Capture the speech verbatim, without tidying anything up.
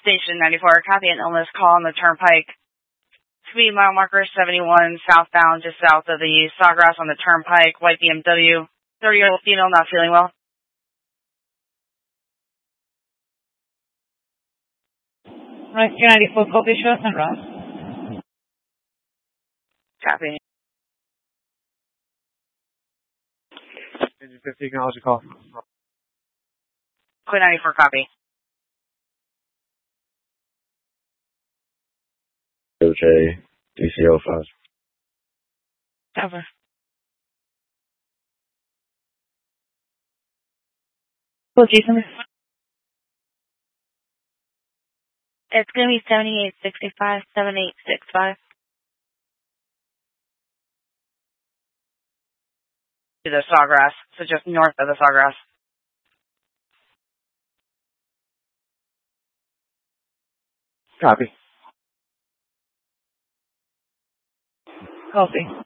Station ninety-four, copy an illness call on the Turnpike. Speed mile marker seventy-one, southbound, just south of the Sawgrass on the Turnpike, white B M W, thirty-year-old female not feeling well. Rescue ninety-four, copy, short and rough. Copy. Engine fifty, acknowledge the call. Quit ninety-four, copy. O J, D C oh five. Cover. Well, Jason. It's going to be seventy-eight sixty-five, seventy-eight sixty-five. To the Sawgrass, so just north of the Sawgrass. Copy. Copy.